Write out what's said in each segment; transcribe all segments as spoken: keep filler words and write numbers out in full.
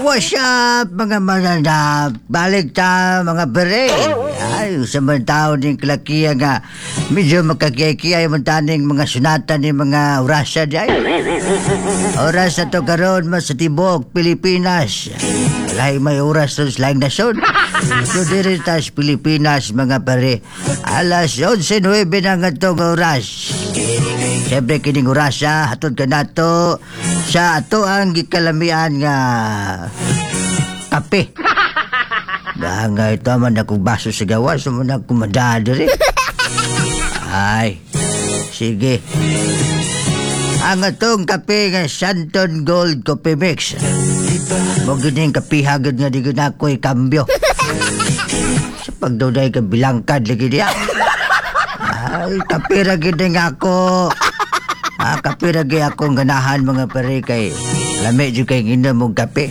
What's up, mga mananap? Balik ta, mga bere. Ay, usaman tao ng kalakiya nga. Medyo makakiyay-kiyay man taning mga sunatan ni mga orasa di ay. Oras na to karon mas sa tibok, Pilipinas. Lahi may oras to sa laing nasod. So, diri ta sa Pilipinas, mga pare. Alas onse nuwebe na nga tong oras. Siyempre, kining orasa, hatod ka na to sa ato ang gikalamian nga kape. Nga ito man akong baso sa gawa, so man akong madadari. Ay, sige. Ang atong kape nga Santon Gold Coffee Mix. Magaling kapihagad nga di ko na ako'y kambyo. Sa pagdunay ka bilangkad lagi niya. Ay, kape ra gid nga ako. Ah, kape ra gid akong ganahan mga pare kay lami jud kay ginom mong kape.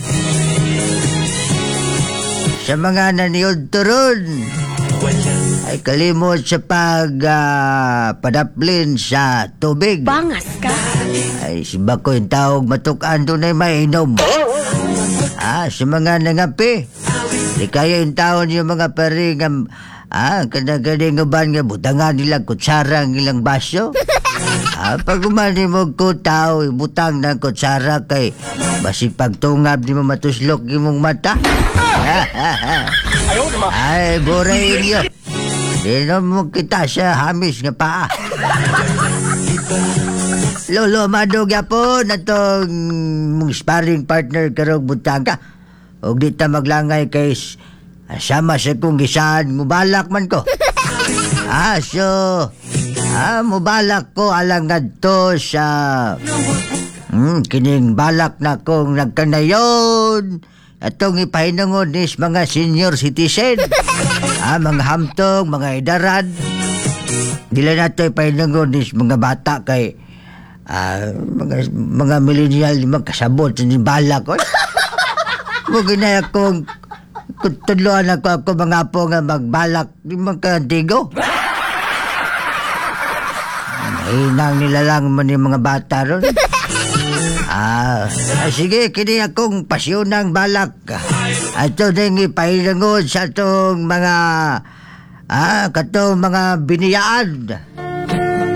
Sa mga naniod turon, ay kalimot sa pag uh, padaplin sa tubig. Bangas ka? Ay, si Bako yung tawag matukan doon ay mainom. Ah, sa mga nangapi, di kaya yung taon yung mga pare nga, ah, kanagaling nga ba nga butangan nilang kutsara ang ilang baso. Ah, pag umani mo ko tao, butang ng kutsara kay basi pagtungab di mo matuslok imong mata. Ay, buray niyo. Di na mo kita sa hamis nga paa. Lolo, madog yapon na tong mong sparring partner karong butang ka. O di ta maglangay kay sama sa kong gisaan, mubalak man ko. Ah, so, ah, mubalak ko alangad to sa hmm, kining balak na kong nagkanayon. Atong ipahinangon is mga senior citizen. Ah, mga hamtong, mga edaran. Dila na ito ipahinangon is mga bata kay ah, mga, mga millennial magkasabot sa balak ko. Mugina akong tutuluan ako ako mga po nga magbalak di magkantigo. Hinang nila lang man yung mga bata ron. Ah, ah, sige, kini akong pasyonang balak. Ato ding ipahilangon sa itong mga, ah, katong mga biniyaan.